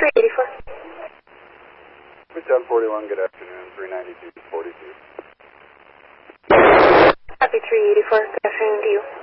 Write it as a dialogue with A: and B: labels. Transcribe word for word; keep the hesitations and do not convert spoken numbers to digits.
A: three eighty-four.
B: Midtown forty-one, good afternoon, three ninety-two forty-two.
A: Copy three eighty-four, good afternoon to you.